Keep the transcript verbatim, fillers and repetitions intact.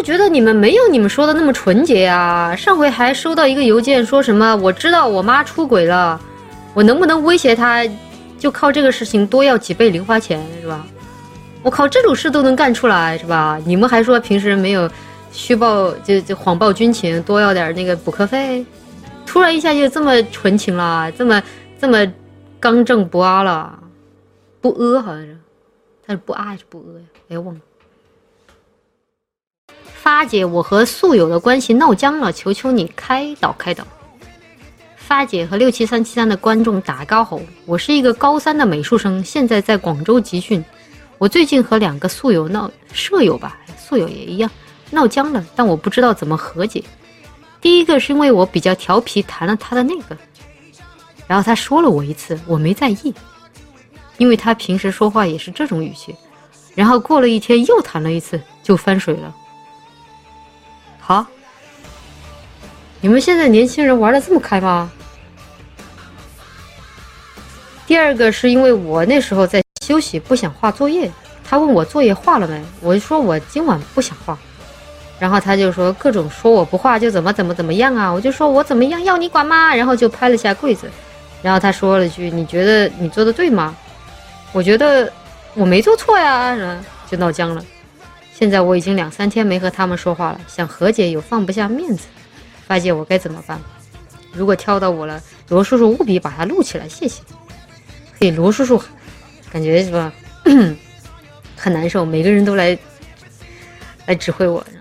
就觉得你们没有你们说的那么纯洁啊！上回还收到一个邮件，说什么我知道我妈出轨了，我能不能威胁她，就靠这个事情多要几倍零花钱，是吧？我靠，这种事都能干出来，是吧？你们还说平时没有虚报，就就谎报军情，多要点那个补课费，突然一下就这么纯情了，这么这么刚正不阿了，不阿好像是，他是不阿还是不阿呀？哎，忘了。发姐，我和宿友的关系闹僵了，求求你开导开导。发姐和六七三七三的观众打高吼，我是一个高三的美术生，现在在广州集训。我最近和两个宿友闹舍友吧，宿友也一样闹僵了，但我不知道怎么和解。第一个是因为我比较调皮，弹了他的那个，然后他说了我一次，我没在意，因为他平时说话也是这种语气。然后过了一天又弹了一次，就翻水了。好，你们现在年轻人玩的这么开吗？第二个是因为我那时候在休息，不想画作业，他问我作业画了没，我就说我今晚不想画，然后他就说各种说我不画就怎么怎么怎么样啊，我就说我怎么样要你管吗？然后就拍了下柜子，然后他说了句你觉得你做的对吗？我觉得我没做错呀，就闹僵了。现在我已经两三天没和他们说话了，想和解又放不下面子，发姐我该怎么办？如果挑到我了，罗叔叔务必把它录起来，谢谢。嘿，罗叔叔感觉是吧很难受，每个人都来来指挥我。